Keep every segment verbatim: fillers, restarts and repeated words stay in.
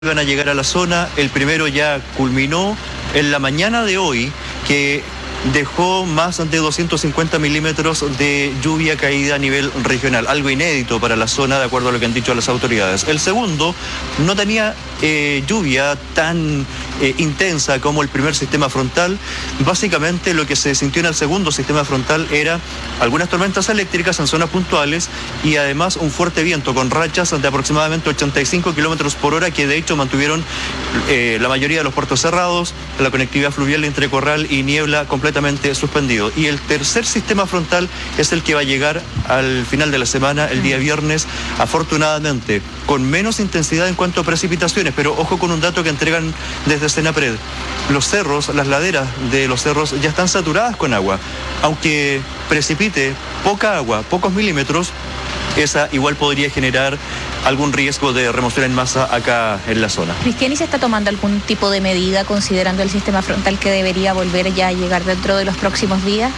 Van a llegar a la zona. El primero ya culminó en la mañana de hoy, que dejó más de doscientos cincuenta milímetros de lluvia caída a nivel regional, algo inédito para la zona de acuerdo a lo que han dicho las autoridades. El segundo no tenía eh, lluvia tan eh, intensa como el primer sistema frontal. Básicamente lo que se sintió en el segundo sistema frontal era algunas tormentas eléctricas en zonas puntuales y además un fuerte viento con rachas de aproximadamente ochenta y cinco kilómetros por hora que de hecho mantuvieron eh, la mayoría de los puertos cerrados, la conectividad fluvial entre Corral y Niebla completamente suspendido. Y el tercer sistema frontal es el que va a llegar al final de la semana, el día viernes, afortunadamente, con menos intensidad en cuanto a precipitaciones, pero ojo con un dato que entregan desde Senapred. Los cerros, las laderas de los cerros ya están saturadas con agua. Aunque precipite poca agua, pocos milímetros, esa igual podría generar algún riesgo de remoción en masa acá en la zona. Cristian, ¿y se está tomando algún tipo de medida considerando el sistema frontal que debería volver ya a llegar dentro de los próximos días?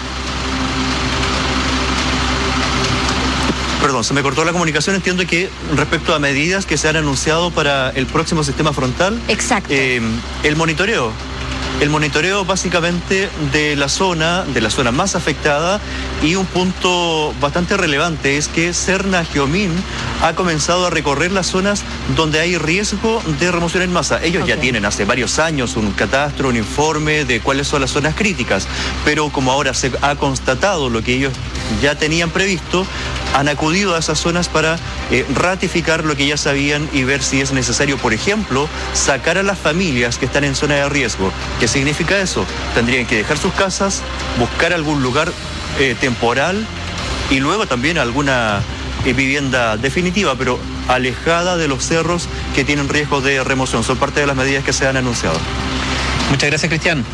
Perdón, se me cortó la comunicación. Entiendo que respecto a medidas que se han anunciado para el próximo sistema frontal. Exacto. Eh, el monitoreo. El monitoreo básicamente de la zona, de la zona más afectada, y un punto bastante relevante es que Serna Geomín ha comenzado a recorrer las zonas donde hay riesgo de remoción en masa. Ellos okay. ya tienen hace varios años un catastro, un informe de cuáles son las zonas críticas, pero como ahora se ha constatado lo que ellos ya tenían previsto, han acudido a esas zonas para eh, ratificar lo que ya sabían y ver si es necesario, por ejemplo, sacar a las familias que están en zona de riesgo. ¿Qué significa eso? Tendrían que dejar sus casas, buscar algún lugar eh, temporal y luego también alguna eh, vivienda definitiva, pero alejada de los cerros que tienen riesgo de remoción. Son parte de las medidas que se han anunciado. Muchas gracias, Cristian.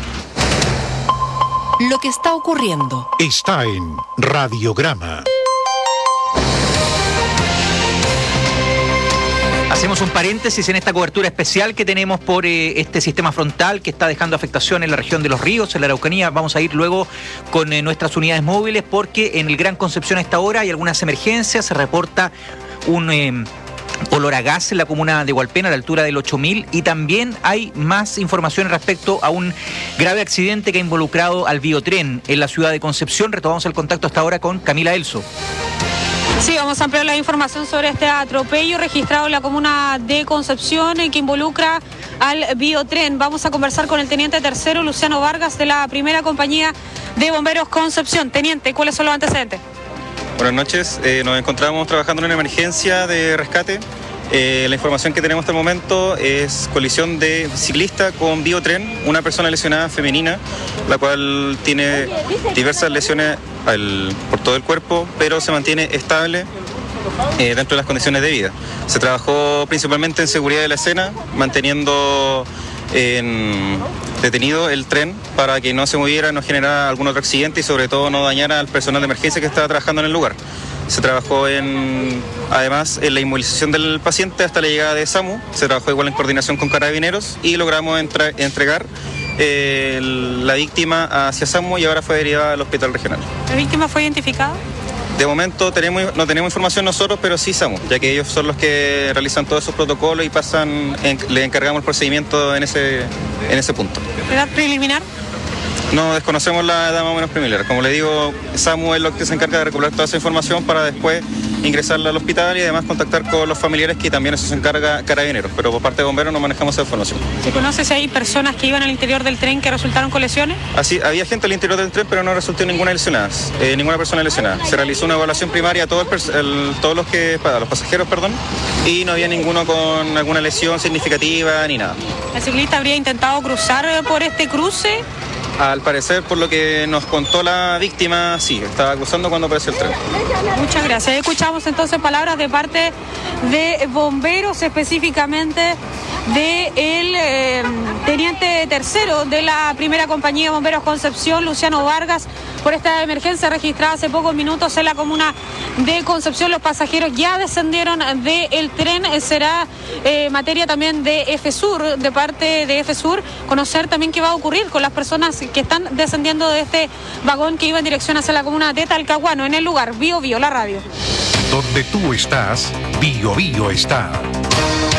Lo que está ocurriendo está en Radiograma. Hacemos un paréntesis en esta cobertura especial que tenemos por eh, este sistema frontal que está dejando afectación en la región de Los Ríos, en la Araucanía. Vamos a ir luego con eh, nuestras unidades móviles porque en el Gran Concepción a esta hora hay algunas emergencias. Se reporta un eh, olor a gas en la comuna de Hualpén a la altura del ocho mil y también hay más información respecto a un grave accidente que ha involucrado al biotren en la ciudad de Concepción. Retomamos el contacto hasta ahora con Camila Elso. Sí, vamos a ampliar la información sobre este atropello registrado en la comuna de Concepción que involucra al biotren. Vamos a conversar con el teniente tercero Luciano Vargas de la primera compañía de bomberos Concepción. Teniente, ¿cuáles son los antecedentes? Buenas noches, eh, nos encontramos trabajando en una emergencia de rescate. Eh, la información que tenemos hasta el momento es colisión de ciclista con biotren, una persona lesionada femenina, la cual tiene diversas lesiones al, por todo el cuerpo, pero se mantiene estable eh, dentro de las condiciones de vida. Se trabajó principalmente en seguridad de la escena, manteniendo en detenido el tren para que no se moviera, no generara algún otro accidente y sobre todo no dañara al personal de emergencia que estaba trabajando en el lugar. Se trabajó en, además en la inmovilización del paciente hasta la llegada de SAMU, se trabajó igual en coordinación con carabineros y logramos entra, entregar eh, la víctima hacia SAMU y ahora fue derivada al hospital regional. ¿La víctima fue identificada? De momento tenemos, no tenemos información nosotros, pero sí SAMU, ya que ellos son los que realizan todos esos protocolos y pasan, en, le encargamos el procedimiento en ese, en ese punto. ¿Edad preliminar? No desconocemos la edad más o menos preliminar. Como le digo, SAMU es lo que se encarga de recopilar toda esa información para después ingresarla al hospital y además contactar con los familiares, que también eso se encarga Carabineros, pero por parte de bomberos no manejamos esa información. ¿Se conoce si hay personas que iban al interior del tren que resultaron con lesiones? Así, había gente al interior del tren, pero no resultó ninguna lesionada, eh, ninguna persona lesionada. Se realizó una evaluación primaria a todo el, el, todos los que, para los pasajeros, perdón, y no había ninguno con alguna lesión significativa ni nada. ¿El ciclista habría intentado cruzar por este cruce? Al parecer, por lo que nos contó la víctima, sí, estaba cruzando cuando apareció el tren. Muchas gracias. Escuchamos entonces palabras de parte de bomberos, específicamente de el eh, teniente tercero de la primera compañía de bomberos Concepción, Luciano Vargas, por esta emergencia registrada hace pocos minutos en la comuna de Concepción. Los pasajeros ya descendieron del tren. Será eh, materia también de EFESUR, de parte de EFESUR, conocer también qué va a ocurrir con las personas que están descendiendo de este vagón que iba en dirección hacia la comuna de Talcahuano. En el lugar, Bio Bio, la radio. Donde tú estás, Bio Bio está.